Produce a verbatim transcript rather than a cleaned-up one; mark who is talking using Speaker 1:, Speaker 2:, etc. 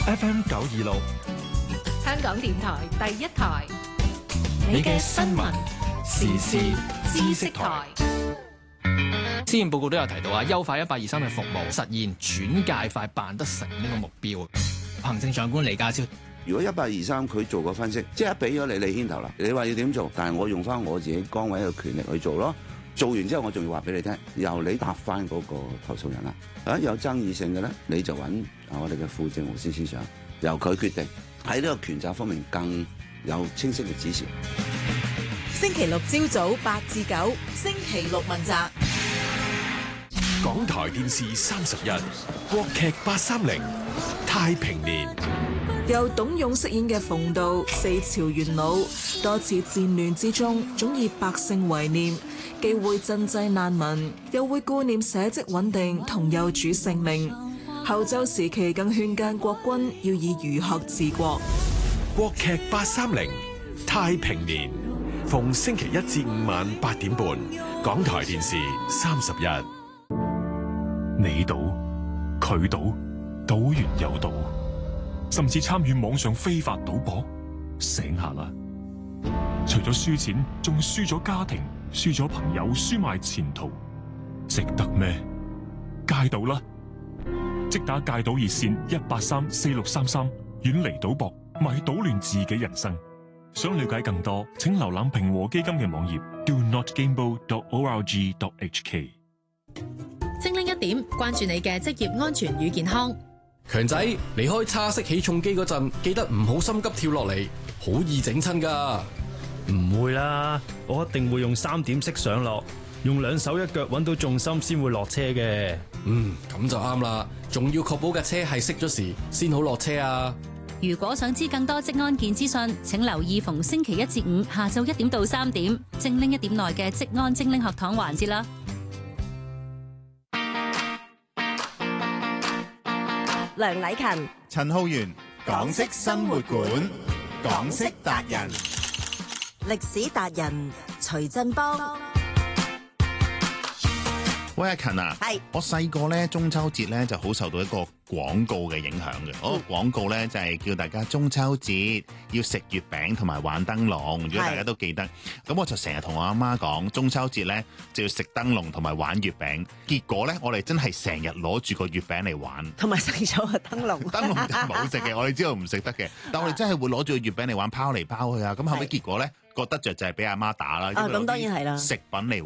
Speaker 1: F M 九二六，
Speaker 2: 香港電台第一台，
Speaker 1: 你嘅新聞時事知識台。
Speaker 3: 施政報告都有提到啊，優化一八二三嘅服務，實現轉介快辦得成呢個目標。行政長官李家超，
Speaker 4: 如果一八二三佢做個分析，即係俾咗你，你牽頭啦。你話要點做，但係我用翻我自己崗位嘅權力去做咯。做完之後，我仲要話俾你聽，由你答翻嗰個投訴人啦。啊，有爭議性嘅咧，你就揾啊我哋嘅副政務司司長，由佢決定。喺呢個權責方面更有清晰嘅指示。
Speaker 5: 星期六朝早八至九，星期六問責。
Speaker 6: 港台電視三十一，國劇八三零，太平年。
Speaker 5: 由董勇飾演嘅馮道，四朝元老，多次戰亂之中，總以百姓為念，既會賑濟難民，又會顧念社稷穩定同幼主性命。後周時期更勸諫國君要以儒學治國。
Speaker 6: 國劇八三零，太平年，逢星期一至五晚八點半，港台電視三十一。你賭，佢賭，賭完又賭，甚至參與網上非法賭博，醒下啦！除咗輸錢，仲輸咗家庭，輸咗朋友，輸埋前途，值得咩？戒賭啦！即打戒賭熱線一八三四六三三，遠離賭博，咪搗亂自己人生。想了解更多，請瀏覽平和基金嘅網頁 do not gamble dot org dot h k。
Speaker 2: 精靈一點，關注你嘅職業安全與健康。
Speaker 7: 強仔，離開叉式起重機嗰陣，記得唔好心急跳落嚟，好易整親㗎。
Speaker 8: 唔會啦，我一定會用三點式上落，用兩手一腳揾到重心先會落車嘅。
Speaker 7: 嗯，咁就啱啦，仲要確保架車係熄咗匙先好落車啊。
Speaker 2: 如果想知更多職安健資訊，請留意逢星期一至五下晝一點到三點，精靈一點內嘅職安精靈學堂環節啦。
Speaker 9: 梁禮勤、
Speaker 10: 陳浩源，港式生活館，港式達人，
Speaker 9: 歷史達人徐振邦。
Speaker 10: 喂，阿勤啊，
Speaker 9: 係
Speaker 10: 我細個咧中秋節咧就好受到一個廣告嘅影響嘅。嗰個廣告咧就係叫大家中秋節要食月餅同埋玩燈籠。如果大家都記得，咁我就成日同我阿媽講，中秋節咧就要食燈籠同埋玩月餅。結果咧，我哋真係成日攞住個月餅嚟玩，
Speaker 9: 同埋食咗個燈籠。
Speaker 10: 燈籠就冇食嘅，我哋知道唔食得嘅，但我哋真係會攞住個月餅嚟玩，拋嚟拋去啊！咁後尾結果咧，個得着就係俾阿媽打啦。
Speaker 9: 啊，咁當然係啦，
Speaker 10: 食品嚟